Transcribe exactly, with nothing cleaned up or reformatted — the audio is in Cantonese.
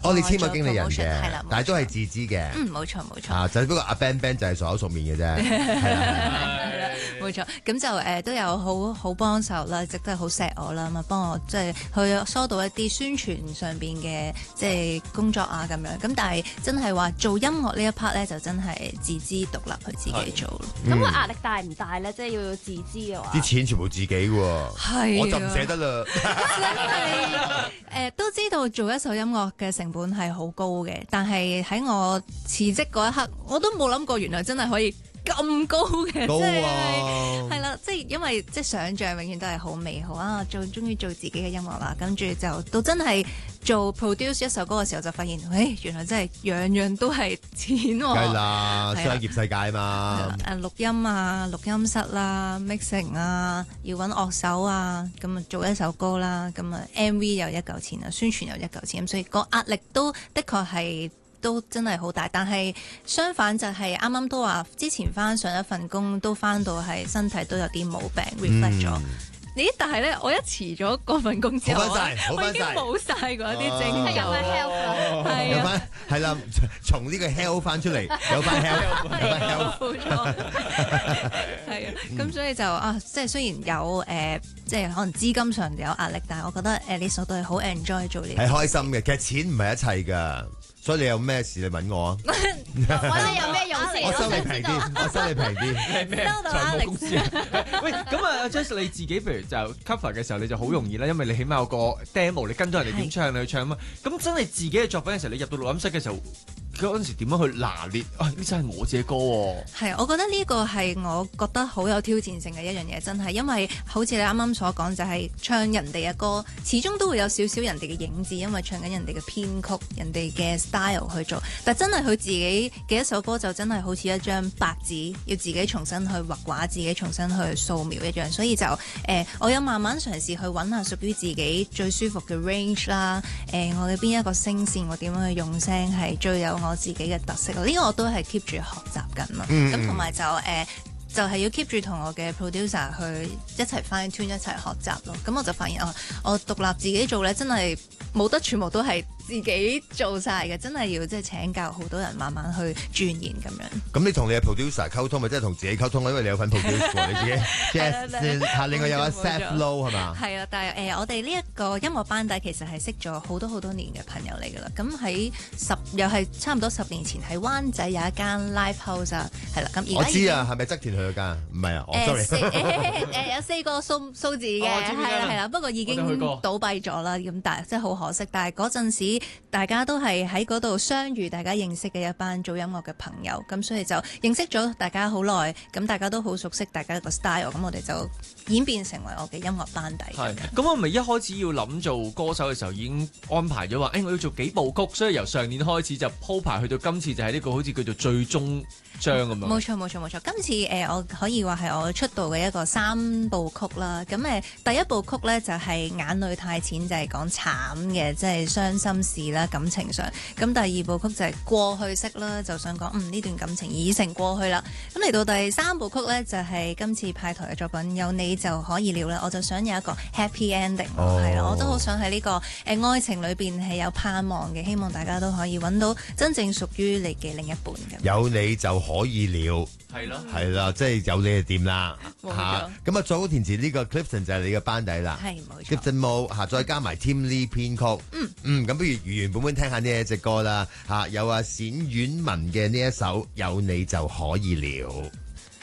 我哋簽個經理人嘅， 係啦， 但係都係自資嘅。 嗯，冇錯冇錯。 啊，就不過阿 Ben Ben 就係熟口熟面嘅啫，係啦， 冇錯。咁就誒都有好好幫手啦，即係好錫我啦，咁啊幫我即係去疏導一啲宣傳上邊嘅即係工作啊咁樣。咁但係真係話做音樂呢一 part 咧，就真係自資獨立去自己做咯。 咁個壓力大唔大咧？即係要自資嘅話， 啲錢全部自己喎，我就唔捨得啦。 真係誒都知道做一首音樂嘅成本係好高嘅，但係喺我辭職嗰一刻，我都冇諗過原來真係可以咁高嘅， 高啊！ 係啦，即係因為即係想像永遠都係好美好啊！做終於做自己嘅音樂啦，跟住就到真係做 produce 一首歌嘅時候，就發現，誒原來真係樣樣都係錢喎。 係啦，商業世界嘛。 誒錄音啊，錄音室啦，mixing 啊，要揾樂手啊，咁啊做一首歌啦，咁啊 M V 又一嚿錢啊，宣傳又一嚿錢，咁所以個壓力都的確係。都真係好大，但係相反就係啱啱都話之前翻上一份工都翻到係身體都有啲毛病 reflect 咗。咦？但係咧，我一辭咗嗰份工之後， 好返晒， 我已經冇晒嗰啲症， 係有翻 health 啦， 有翻係啦，從呢個 health 翻出嚟，有翻 health， 有翻 health， 冇錯，係啊。咁所以就啊，即係雖然有誒，即係可能資金上有壓力，但係我覺得誒呢首都係好 enjoy 做呢， 係開心嘅。其實錢唔係一切㗎。所以你有咩事你揾我啊？ 揾你有咩用先？ 我收你平啲，我收你平啲。 係咩財務公司啊？喂，咁啊 ，Jess 你自己譬如就 cover 嘅時候，你就好容易啦，因為你起碼有個 demo，你跟咗人哋點唱你去唱嘛。咁真係自己嘅作品嘅時候，你入到錄音室嘅時候，嗰陣時點樣去拿捏？啊，呢真係我自己歌喎。 係，我覺得呢個係我覺得好有挑戰性嘅一樣嘢，真係，因為好似你啱啱所講，就係唱人哋嘅歌，始終都會有少少人哋嘅影子，因為唱緊人哋嘅編曲、人哋嘅 style 去做。但真係佢自己嘅一首歌，就真係好似一張白紙，要自己重新去畫畫，自己重新去掃描一樣。所以就誒、呃，我有慢慢嘗試去揾下屬於自己最舒服嘅 range 啦。誒、呃，我嘅邊一個聲線，我點樣去用聲係最有我自己嘅特色咯，呢、這個我都係 keep 住學習緊咯。咁同埋就誒、呃，就係、是、要 keep 住同我嘅 producer 去一齊 fine tune 一齊學習咯。咁我就發現啊，我獨立自己做咧，真係冇得全部都係自己做晒嘅，真係要即係請教好多人，慢慢去鑽研咁樣。 咁你同你嘅 producer 溝通，咪即係同自己溝通咯？因為你有份 producer 你自己 Jess 嚇，另外有阿 Seth Low 係嘛？係啊，但係誒、呃，我哋呢一個音樂班底其實係識咗好多好多年嘅朋友嚟㗎啦。咁喺十又係差唔多十年前喺灣仔有一間 live house 啊，係啦。咁而家我知啊，係咪側田去嗰間？唔係啊，我 sorry。誒有四個數數字嘅，係啦係啦，不過已經倒閉咗啦。咁但係即係好可惜。但係嗰陣時大家都係喺嗰度相遇，大家認識嘅一班做音樂嘅朋友，咁所以就認識咗大家好耐，咁大家都好熟悉大家個 style，咁我哋就演變成為我嘅音樂班底。 係，咁我咪一開始要諗做歌手嘅時候已經安排咗話，誒、欸、我要做幾部曲，所以由上年開始就鋪排去到今次就係呢個好似叫做最終章咁樣。冇錯冇錯冇錯，今次誒、呃、我可以話係我出道嘅一個三部曲啦。咁誒、呃、第一部曲咧就係、是、眼淚太淺，就係、是、講慘嘅，即係傷心事啦，感情上。咁第二部曲就係過去式啦，就想講嗯呢段感情已成過去啦。咁嚟到第三部曲咧就係、是、今次派台嘅作品有你就可以了啦。我就想有一個 happy ending，係啦、oh.，我都好想喺呢、這個誒、呃、愛情裏邊係有盼望嘅，希望大家都可以揾到真正屬於你嘅另一半咁。有你就可以了， 係咯， 係啦，即係有你就掂啦嚇。咁啊，做好填詞呢個 Clifton 就係你嘅班底啦， 係冇錯。 Clifton Mo 嚇，再加埋 Tim Lee 編曲，嗯嗯，咁不如原原本本聽下呢一隻歌啦嚇，有阿冼婉文嘅呢一首有你就可以了。